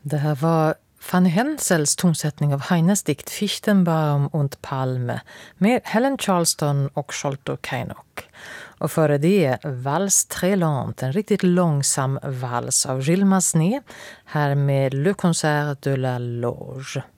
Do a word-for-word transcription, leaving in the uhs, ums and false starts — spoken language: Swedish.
Det här var Fanny Hensels tonsättning av Heines dikt Fichtenbaum und Palme med Helen Charleston och Sholto Kainok. Och före det Vals très lent, en riktigt långsam vals av Gilles Massenet, här med Le Concert de la Loge.